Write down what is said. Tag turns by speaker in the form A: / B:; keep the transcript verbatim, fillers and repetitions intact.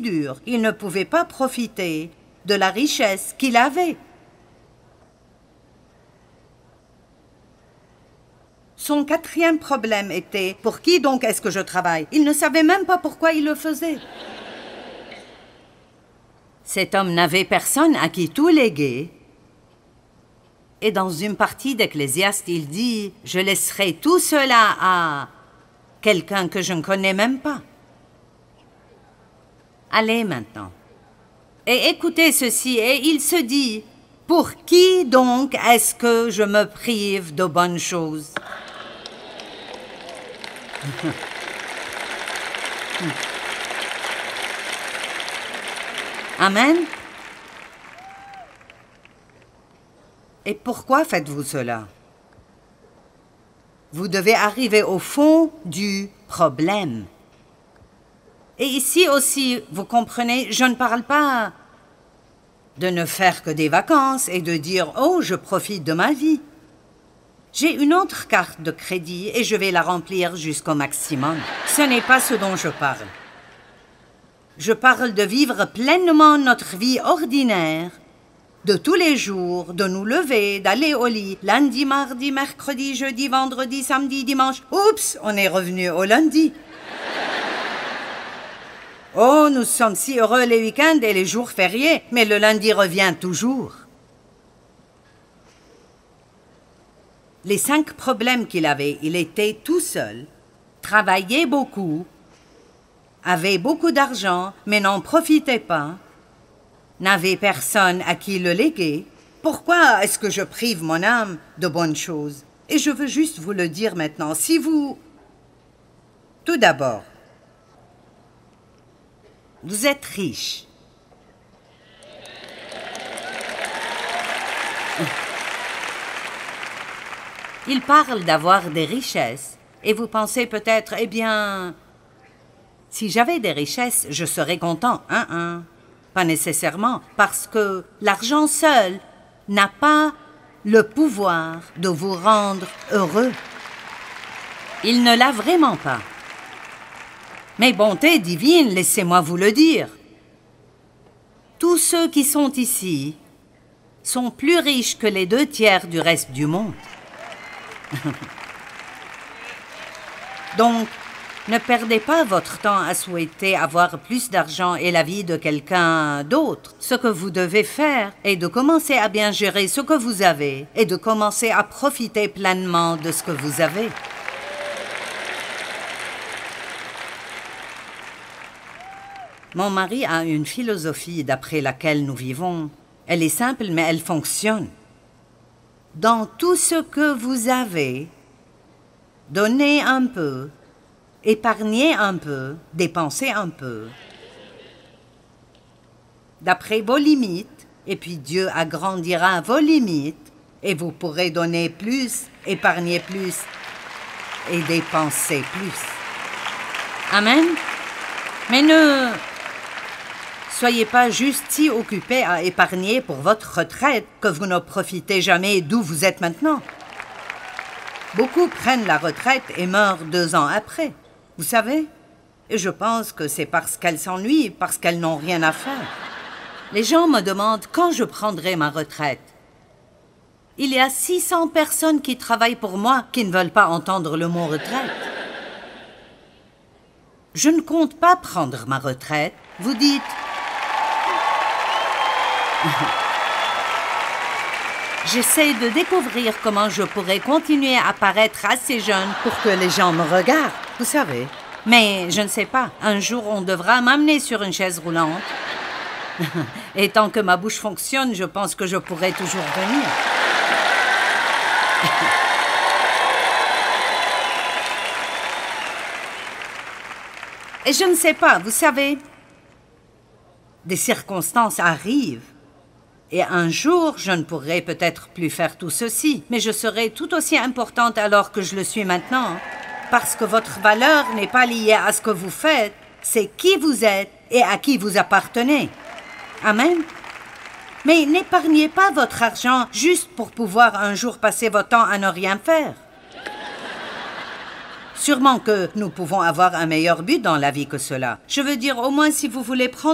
A: dur. Il ne pouvait pas profiter de la richesse qu'il avait. Son quatrième problème était « Pour qui donc est-ce que je travaille ?» Il ne savait même pas pourquoi il le faisait. Cet homme n'avait personne à qui tout léguer. Et dans une partie d'Ecclésiaste, il dit « Je laisserai tout cela à quelqu'un que je ne connais même pas. » Allez maintenant. Et écoutez ceci, et il se dit « Pour qui donc est-ce que je me prive de bonnes choses ?» Amen. Et pourquoi faites-vous cela? Vous devez arriver au fond du problème. Et ici aussi, vous comprenez, je ne parle pas de ne faire que des vacances et de dire « Oh, je profite de ma vie ». J'ai une autre carte de crédit et je vais la remplir jusqu'au maximum. Ce n'est pas ce dont je parle. Je parle de vivre pleinement notre vie ordinaire, de tous les jours, de nous lever, d'aller au lit, lundi, mardi, mercredi, jeudi, vendredi, samedi, dimanche. Oups, on est revenu au lundi. Oh, nous sommes si heureux les week-ends et les jours fériés, mais le lundi revient toujours. Les cinq problèmes qu'il avait, il était tout seul, travaillait beaucoup, avait beaucoup d'argent, mais n'en profitait pas, n'avait personne à qui le léguer. Pourquoi est-ce que je prive mon âme de bonnes choses? Et je veux juste vous le dire maintenant, si vous... Tout d'abord, vous êtes riche. Il parle d'avoir des richesses, et vous pensez peut-être, eh bien, si j'avais des richesses, je serais content. Hein, hein. Pas nécessairement, parce que l'argent seul n'a pas le pouvoir de vous rendre heureux. Il ne l'a vraiment pas. Mais bonté divine, laissez-moi vous le dire. Tous ceux qui sont ici sont plus riches que les deux tiers du reste du monde. Donc, ne perdez pas votre temps à souhaiter avoir plus d'argent et la vie de quelqu'un d'autre. Ce que vous devez faire est de commencer à bien gérer ce que vous avez et de commencer à profiter pleinement de ce que vous avez. Mon mari a une philosophie d'après laquelle nous vivons. Elle est simple, mais elle fonctionne. Dans tout ce que vous avez, donnez un peu, épargnez un peu, dépensez un peu. D'après vos limites, et puis Dieu agrandira vos limites, et vous pourrez donner plus, épargner plus, et dépenser plus. Amen. Mais ne soyez pas juste si occupés à épargner pour votre retraite que vous ne profitez jamais d'où vous êtes maintenant. Beaucoup prennent la retraite et meurent deux ans après. Vous savez? Et je pense que c'est parce qu'elles s'ennuient, parce qu'elles n'ont rien à faire. Les gens me demandent quand je prendrai ma retraite. Il y a six cents personnes qui travaillent pour moi qui ne veulent pas entendre le mot retraite. Je ne compte pas prendre ma retraite. Vous dites... J'essaie de découvrir comment je pourrais continuer à paraître assez jeune pour que les gens me regardent, vous savez. Mais je ne sais pas, un jour on devra m'amener sur une chaise roulante. Et tant que ma bouche fonctionne, je pense que je pourrai toujours venir. Et je ne sais pas, vous savez, des circonstances arrivent. Et un jour, je ne pourrai peut-être plus faire tout ceci, mais je serai tout aussi importante alors que je le suis maintenant. Parce que votre valeur n'est pas liée à ce que vous faites, c'est qui vous êtes et à qui vous appartenez. Amen. Mais n'épargnez pas votre argent juste pour pouvoir un jour passer votre temps à ne rien faire. Sûrement que nous pouvons avoir un meilleur but dans la vie que cela. Je veux dire, au moins si vous voulez prendre